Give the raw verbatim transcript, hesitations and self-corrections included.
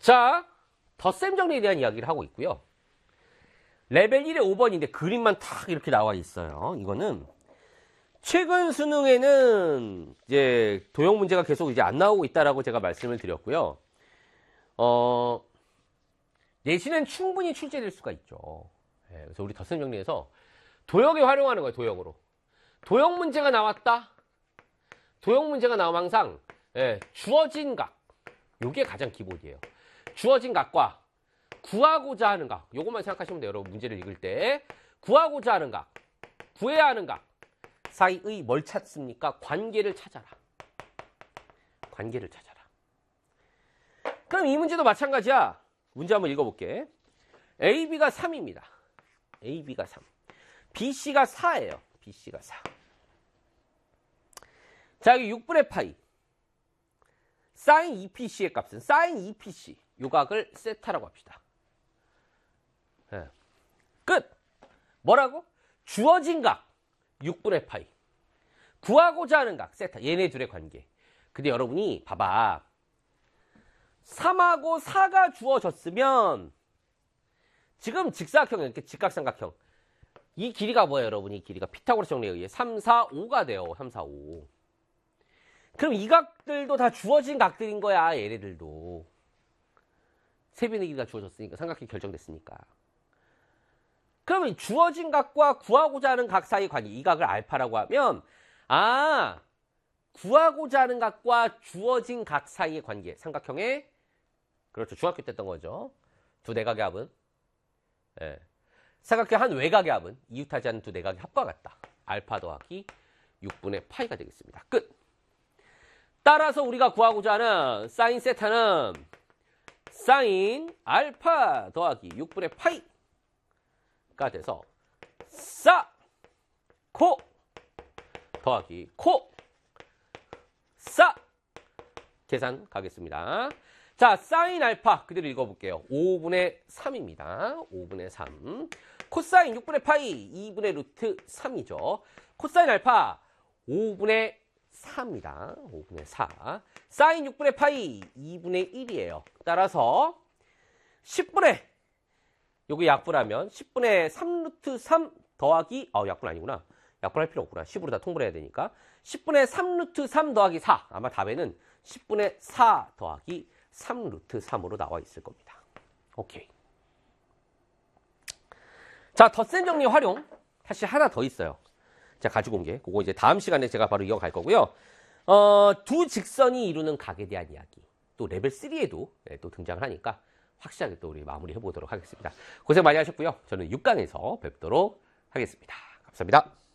자, 덧셈 정리에 대한 이야기를 하고 있고요. 레벨 일의 오 번인데 그림만 탁 이렇게 나와 있어요. 이거는 최근 수능에는 이제 도형 문제가 계속 이제 안 나오고 있다라고 제가 말씀을 드렸고요. 어, 내신은 충분히 출제될 수가 있죠. 예, 그래서 우리 덧셈 정리해서 도형에 활용하는 거예요. 도형으로. 도형 문제가 나왔다. 도형 문제가 나오면 항상 예, 주어진 각. 요게 가장 기본이에요. 주어진 각과 구하고자 하는 각. 요것만 생각하시면 돼요. 여러분 문제를 읽을 때. 구하고자 하는 각. 구해야 하는 각. 사이의 뭘 찾습니까? 관계를 찾아라. 관계를 찾아라. 그럼 이 문제도 마찬가지야. 문제 한번 읽어볼게. 에이비가 삼입니다. 에이비가 삼. 비씨가 사예요. 비씨가 사. 자, 여기 육분의 파이. 사인 이피씨의 값은 사인 이피씨. 요 각을 세타라고 합시다. 네. 끝! 뭐라고? 주어진 각. 육분의 파이. 구하고자 하는 각. 세타. 얘네 둘의 관계. 근데 여러분이 봐봐. 삼하고 사가 주어졌으면 지금 직사각형, 이렇게 직각삼각형. 이 길이가 뭐예요, 여러분? 이 길이가 피타고라스 정리에 의해 삼, 사, 오가 돼요. 삼, 사, 오. 그럼 이 각들도 다 주어진 각들인 거야, 얘네들도. 세변의 길이가 주어졌으니까, 삼각형이 결정됐으니까. 그러면 주어진 각과 구하고자 하는 각 사이의 관계, 이 각을 알파라고 하면, 아, 구하고자 하는 각과 주어진 각 사이의 관계, 삼각형의, 그렇죠, 중학교 때 했던 거죠. 두 내각의 합은, 예. 삼각형 한 외곽의 합은 이웃하지 않는 두 내각의 합과 같다. 알파 더하기 육분의 파이가 되겠습니다. 끝! 따라서 우리가 구하고자 하는 사인 세타는 사인 알파 더하기 육분의 파이가 돼서 사, 코 더하기 코, 사 계산 가겠습니다. 자, 사인 알파 그대로 읽어볼게요. 오분의 삼입니다. 오분의 삼. 코사인 육분의 파이 이분의 루트 삼이죠. 코사인 알파 오분의 사입니다. 오분의 사. 사인 육분의 파이 이분의 일이에요. 따라서 십분의 요거 약분하면 십분의 삼 루트 삼 더하기 어 약분 아니구나. 약분할 필요 없구나. 십으로 다 통분해야 되니까. 십분의 삼 루트 삼 더하기 사. 아마 답에는 십분의 사 더하기 삼 루트 삼으로 나와 있을 겁니다. 오케이. 자, 덧셈 정리 활용. 사실 하나 더 있어요. 제가 가지고 온 게. 그거 이제 다음 시간에 제가 바로 이어갈 거고요. 어, 두 직선이 이루는 각에 대한 이야기. 또 레벨 삼에도 네, 또 등장을 하니까 확실하게 또 우리 마무리 해보도록 하겠습니다. 고생 많이 하셨고요. 저는 육 강에서 뵙도록 하겠습니다. 감사합니다.